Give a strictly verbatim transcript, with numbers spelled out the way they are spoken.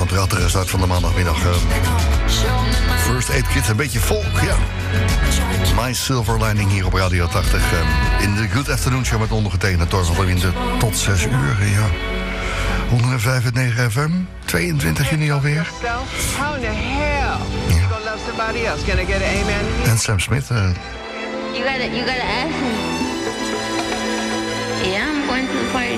rattere start van de maandagmiddag. Uh, First Aid Kit, een beetje folk, ja. My Silver Lining hier op Radio tachtig. Uh, in de Good Afternoon Show met ondergetekende Thor van der Winter tot zes uur, ja. honderdvijf komma negen F M, tweeëntwintig juni alweer. Ja. En Sam Smith. Uh, You gotta, you gotta ask me. Yeah, I'm going to the party